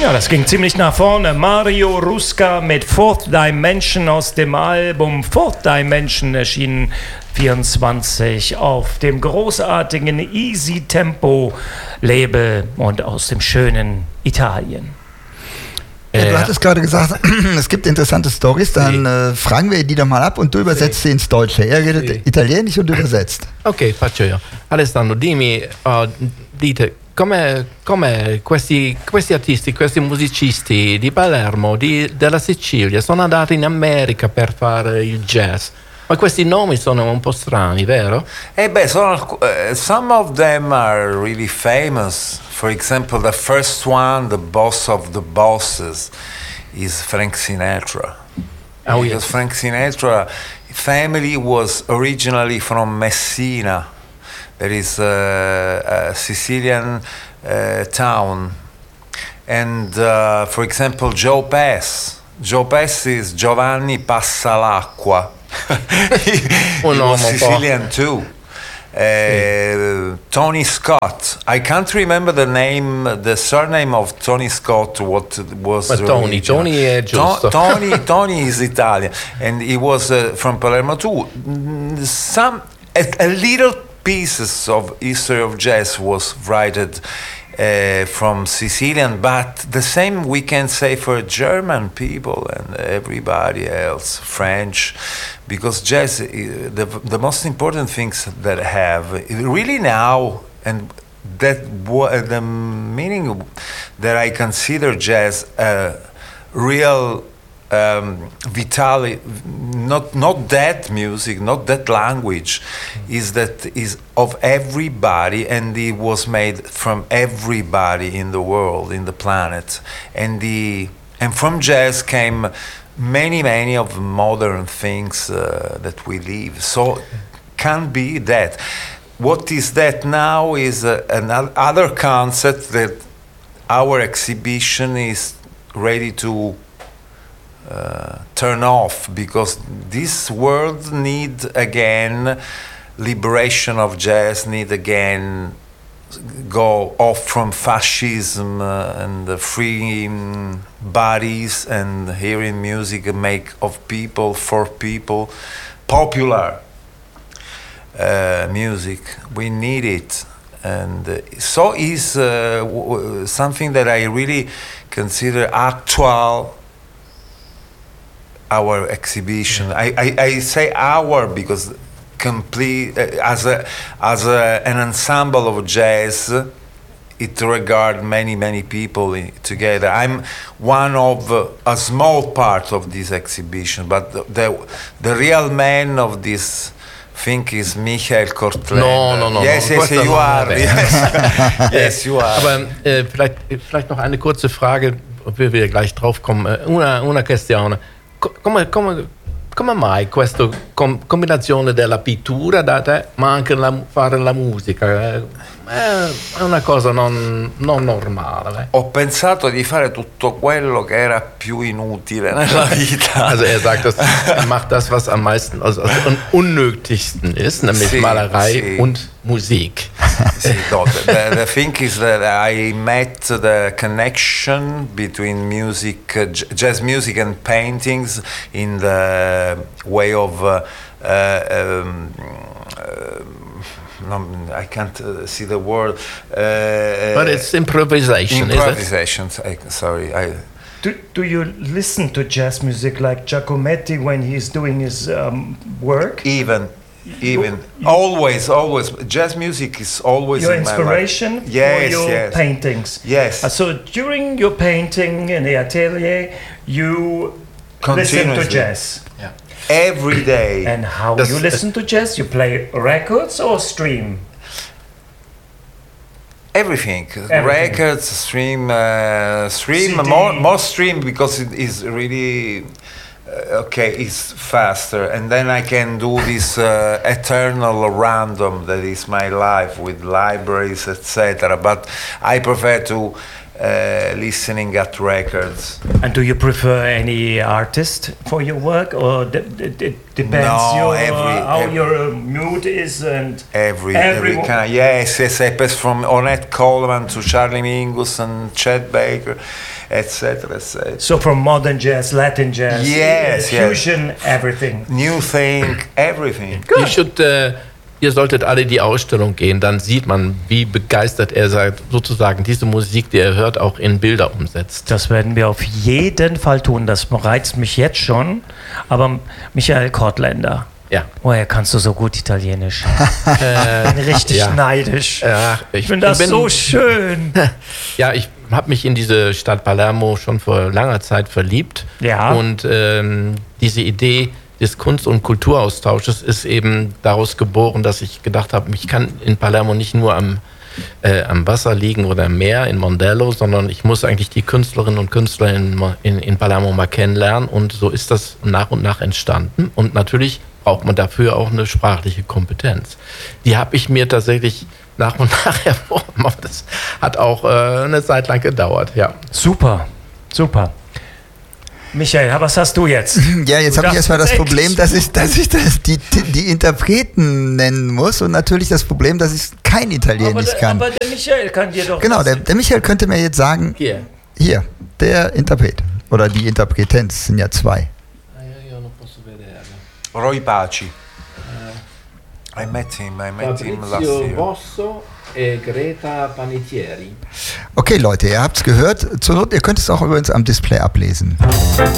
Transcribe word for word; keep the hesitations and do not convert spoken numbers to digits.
Ja, das ging ziemlich nach vorne. Mario Ruska mit Fourth Dimension aus dem Album Fourth Dimension, erschienen vierundzwanzig auf dem großartigen Easy Tempo Label und aus dem schönen Italien. Ja, du hattest gerade gesagt, es gibt interessante Stories, dann äh, fragen wir die doch mal ab und du übersetzt sie ins Deutsche. Er redet sì. Italienisch und du übersetzt. Ok, faccio io. Alessandro, dimmi, uh, dite, come, come questi, questi artisti, questi musicisti di Palermo, di, della Sicilia, sono andati in America per fare il jazz? Ma questi nomi sono un po' strani, vero? Eh beh, sono, uh, some of them are really famous. For example, the first one, the boss of the bosses, is Frank Sinatra. Oh, because yes. Frank Sinatra family was originally from Messina. There is a, a Sicilian uh, town. And uh, for example, Joe Pass. Joe Pass is Giovanni Passalacqua. he he was Sicilian too. Uh, Tony Scott. I can't remember the name, the surname of Tony Scott. What was But Tony? Tony è giusto. To- Tony, Tony is Italian, and he was uh, from Palermo too. Some a, a little pieces of history of jazz was written uh, from Sicilian, but the same we can say for German people and everybody else, French. Because jazz, the the most important things that I have really now, and that the meaning that I consider jazz a real um, vitali, not not that music, not that language, is that is of everybody, and it was made from everybody in the world, in the planet, and the and from jazz came many, many of modern things uh, that we live. So can be that. What is that now is uh, another concept that our exhibition is ready to uh, turn off, because this world need again liberation of jazz, need again go off from fascism uh, and the free um, bodies and hearing music make of people for people, popular uh, music. We need it, and uh, so is uh, w- something that I really consider actual. Our exhibition. I, I, I say our because. Complete uh, as a as a, an ensemble of jazz, it regards many many people in, together. I'm one of uh, a small part of this exhibition, but the the, the real man of this thing is Michael Kortländer. No, no, no. Yes, no. yes, you are. Yes, yes, you are. Aber äh, vielleicht vielleicht noch eine kurze Frage, ob wir wieder gleich drauf kommen. Una una questione. Come come Come mai questa com- combinazione della pittura da te, ma anche la, fare la musica? È, è una cosa non, non normale. Ho pensato di fare tutto quello che era più inutile nella vita. Also er sagt, dass er macht das, was am meisten, also am unnötigsten ist, nämlich sì, Malerei sì. und Musik. Sì, no, the, the thing is that I met the connection between music, uh, jazz music and paintings in the way of uh, uh, um, uh, no, I can't uh, see the word. Uh, But it's improvisation, improvisation. Is it? I, sorry, I. Do, do you listen to jazz music like Giacometti when he's doing his um, work? Even. Even you, always, always jazz music is always your in inspiration my life. Yes, for your yes. paintings. Yes. Uh, so during your painting in the atelier, you listen to jazz. Yeah. Every day. And how Das, you listen to jazz? You play records or stream? Everything. Everything. Records, stream, uh, stream, C D. more, more stream because it is really. Uh, okay, it's faster, and then I can do this uh, eternal random that is my life with libraries, et cetera. But I prefer to uh, listening at records. And do you prefer any artist for your work, or d- d- d- depends No, your, every- how every- your mood is and Every, Every every mo- kind. Yes, yes. I pass from Ornette Coleman to Charlie Mingus and Chet Baker, et cetera, et cetera. so from modern jazz, Latin jazz, Yes, uh, yes. fusion, everything. New thing, everything. You should, äh, ihr solltet alle die Ausstellung gehen, dann sieht man, wie begeistert er sagt, sozusagen diese Musik, die er hört, auch in Bilder umsetzt. Das werden wir auf jeden Fall tun. Das reizt mich jetzt schon. Aber Michael Kortländer, Ja. woher kannst du so gut Italienisch? Äh, Ich bin richtig ja. neidisch. Ja, Ich finde das bin- so schön. Ja, ich habe mich in diese Stadt Palermo schon vor langer Zeit verliebt. Ja. Und ähm, diese Idee des Kunst- und Kulturaustausches ist eben daraus geboren, dass ich gedacht habe, ich kann in Palermo nicht nur am, äh, am Wasser liegen oder am Meer in Mondello, sondern ich muss eigentlich die Künstlerinnen und Künstler in, in, in Palermo mal kennenlernen. Und so ist das nach und nach entstanden. Und natürlich braucht man dafür auch eine sprachliche Kompetenz. Die habe ich mir tatsächlich nach und nach erworben. Aber das hat auch äh, eine Zeit lang gedauert, ja. Super, super. Michael, was hast du jetzt? Ja, jetzt Du habe ich erstmal das darfst Problem, echt- dass ich, dass ich das, die, die Interpreten nennen muss und natürlich das Problem, dass ich kein Aber Italienisch der, kann. aber der Michael kann dir doch... Genau, was- der, der Michael könnte mir jetzt sagen, Hier. hier, der Interpret oder die Interpretenz sind ja zwei. Roy Paci. I met him. I met him last year. Rosso e Greta Panettieri. Okay, Leute, ihr habt's gehört. Zur Not, ihr könnt es auch übrigens am Display ablesen.